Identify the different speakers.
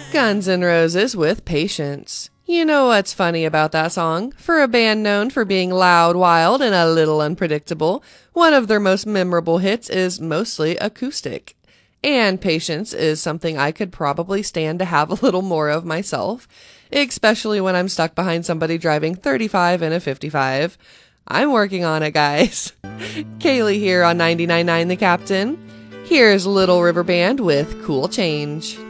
Speaker 1: Guns N' Roses with Patience. You know what's funny about that song? For a band known for being loud, wild, and a little unpredictable, one of their most memorable hits is mostly acoustic. And Patience is something I could probably stand to have a little more of myself, especially when I'm stuck behind somebody driving 35 in a 55. I'm working on it, guys. Kaylee here on 99.9 The Captain. Here's Little River Band with Cool Change.